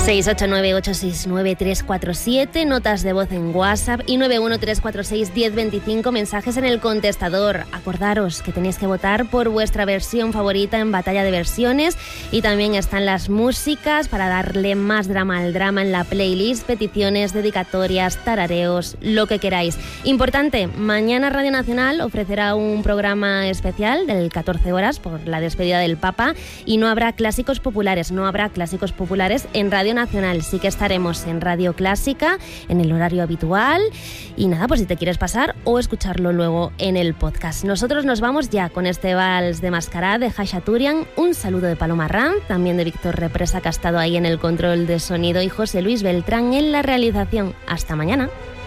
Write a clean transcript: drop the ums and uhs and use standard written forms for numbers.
689-869-347, notas de voz en WhatsApp y 913461025, mensajes en el contestador. Acordaros que tenéis que votar por vuestra versión favorita en Batalla de Versiones, y también están las músicas para darle más drama al drama en la playlist, peticiones, dedicatorias, tarareos, lo que queráis. Importante, mañana Radio Nacional ofrecerá un programa especial del 14 horas por la despedida del Papa, y no habrá clásicos populares en Radio Nacional. Sí que estaremos en Radio Clásica en el horario habitual, y nada, pues si te quieres pasar o escucharlo luego en el podcast. Nosotros nos vamos ya con este vals de Mascará de Khachaturian. Un saludo de Paloma Ranz, también de Víctor Represa, que ha estado ahí en el control de sonido, y José Luis Beltrán en la realización. Hasta mañana.